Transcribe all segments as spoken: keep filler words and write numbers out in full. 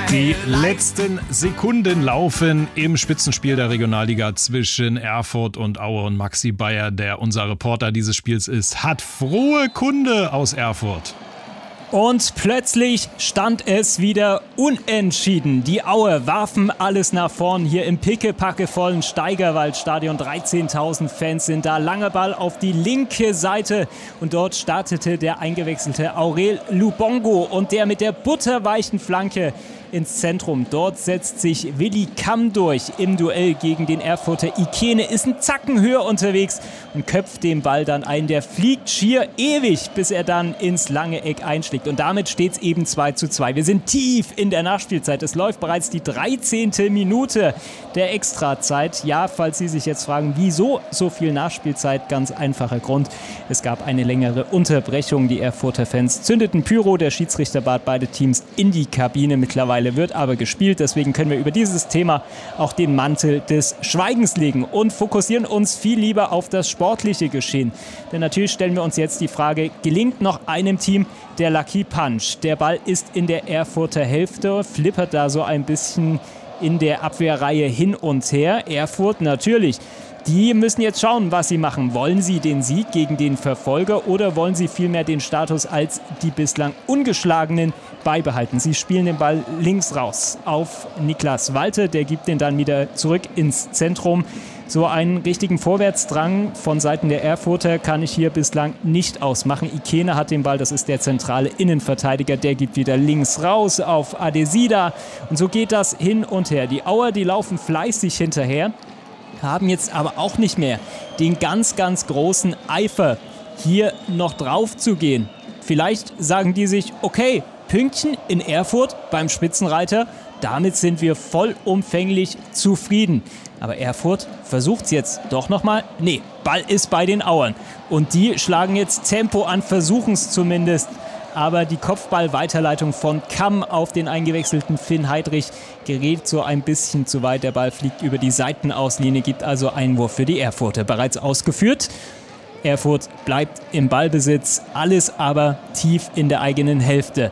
Die letzten Sekunden laufen im Spitzenspiel der Regionalliga zwischen Erfurt und Aue, und Maxi Bayer, der unser Reporter dieses Spiels ist, hat frohe Kunde aus Erfurt. Und plötzlich stand es wieder unentschieden. Die Aue warfen alles nach vorn hier im pickepackevollen Steigerwaldstadion. dreizehntausend Fans sind da. Langer Ball auf die linke Seite. Und dort startete der eingewechselte Aurel Lubongo. Und der mit der butterweichen Flanke ins Zentrum. Dort setzt sich Willi Kamm durch im Duell gegen den Erfurter Ikene. Ist ein Zacken höher unterwegs und köpft den Ball dann ein. Der fliegt schier ewig, bis er dann ins lange Eck einschlägt. Und damit steht es eben zwei zu zwei. Wir sind tief in der Nachspielzeit. Es läuft bereits die dreizehnte Minute der Extrazeit. Ja, falls Sie sich jetzt fragen, wieso so viel Nachspielzeit? Ganz einfacher Grund. Es gab eine längere Unterbrechung. Die Erfurter Fans zündeten Pyro. Der Schiedsrichter bat beide Teams in die Kabine. Mittlerweile wird aber gespielt. Deswegen können wir über dieses Thema auch den Mantel des Schweigens legen und fokussieren uns viel lieber auf das sportliche Geschehen. Denn natürlich stellen wir uns jetzt die Frage, gelingt noch einem Team der Lucky Punch? Der Ball ist in der Erfurter Hälfte, flippert da so ein bisschen in der Abwehrreihe hin und her. Erfurt natürlich. Die müssen jetzt schauen, was sie machen. Wollen sie den Sieg gegen den Verfolger oder wollen sie vielmehr den Status als die bislang Ungeschlagenen beibehalten? Sie spielen den Ball links raus auf Niklas Walter. Der gibt den dann wieder zurück ins Zentrum. So einen richtigen Vorwärtsdrang von Seiten der Erfurter kann ich hier bislang nicht ausmachen. Ikene hat den Ball, das ist der zentrale Innenverteidiger. Der gibt wieder links raus auf Adesida. Und so geht das hin und her. Die Auer, die laufen fleißig hinterher, haben jetzt aber auch nicht mehr den ganz, ganz großen Eifer, hier noch drauf zu gehen. Vielleicht sagen die sich, okay, Pünktchen in Erfurt beim Spitzenreiter, damit sind wir vollumfänglich zufrieden. Aber Erfurt versucht es jetzt doch nochmal. Nee, Ball ist bei den Auern. Und die schlagen jetzt Tempo an, versuchen es zumindest. Aber die Kopfballweiterleitung von Kamm auf den eingewechselten Finn Heidrich gerät so ein bisschen zu weit. Der Ball fliegt über die Seitenauslinie, gibt also Einwurf für die Erfurter. Bereits ausgeführt. Erfurt bleibt im Ballbesitz, alles aber tief in der eigenen Hälfte,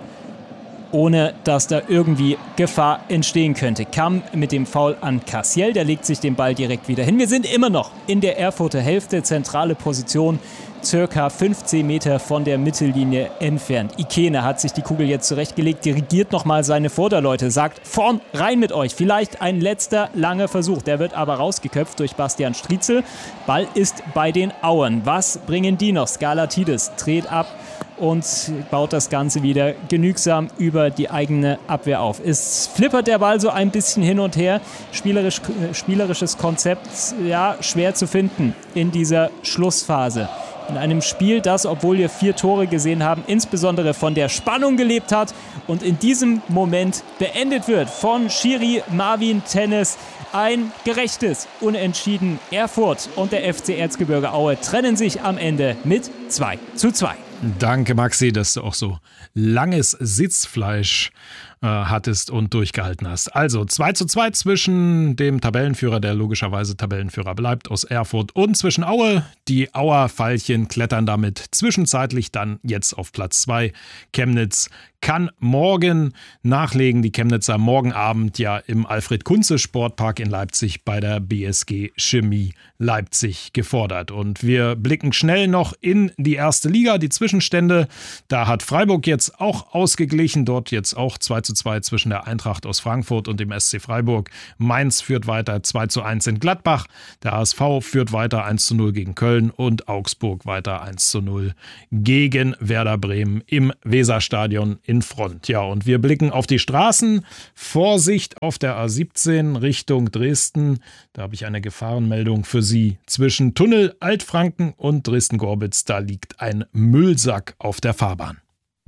ohne dass da irgendwie Gefahr entstehen könnte. Kamm mit dem Foul an Cassiel, der legt sich den Ball direkt wieder hin. Wir sind immer noch in der Erfurter Hälfte, zentrale Position, circa fünfzehn Meter von der Mittellinie entfernt. Ikene hat sich die Kugel jetzt zurechtgelegt, dirigiert nochmal seine Vorderleute, sagt, vorn rein mit euch. Vielleicht ein letzter langer Versuch. Der wird aber rausgeköpft durch Bastian Striezel. Ball ist bei den Auern. Was bringen die noch? Skalatidis dreht ab und baut das Ganze wieder genügsam über die eigene Abwehr auf. Es flippert der Ball so ein bisschen hin und her. Spielerisch, spielerisches Konzept, ja, schwer zu finden in dieser Schlussphase. In einem Spiel, das, obwohl wir vier Tore gesehen haben, insbesondere von der Spannung gelebt hat und in diesem Moment beendet wird von Schiri Marvin Tennis. Ein gerechtes Unentschieden. Erfurt und der F C Erzgebirge Aue trennen sich am Ende mit zwei zu zwei. Danke, Maxi, dass du auch so langes Sitzfleisch äh, hattest und durchgehalten hast. Also zwei zu zwei zwischen dem Tabellenführer, der logischerweise Tabellenführer bleibt, aus Erfurt, und zwischen Aue. Die Auer Veilchen klettern damit zwischenzeitlich dann jetzt auf Platz zwei. Chemnitz kann morgen nachlegen. Die Chemnitzer morgen Abend ja im Alfred-Kunze-Sportpark in Leipzig bei der B S G Chemie Leipzig gefordert. Und wir blicken schnell noch in die erste Liga, die Zwischenstände. Da hat Freiburg jetzt auch ausgeglichen. Dort jetzt auch zwei zu zwei zwischen der Eintracht aus Frankfurt und dem S C Freiburg. Mainz führt weiter zwei zu eins in Gladbach. Der H S V führt weiter eins zu null gegen Köln und Augsburg weiter eins zu null gegen Werder Bremen im Weserstadion in Front. Ja, und wir blicken auf die Straßen. Vorsicht auf der A siebzehn Richtung Dresden. Da habe ich eine Gefahrenmeldung für Sie. Zwischen Tunnel Altfranken und Dresden-Gorbitz, da liegt ein Müllsack auf der Fahrbahn.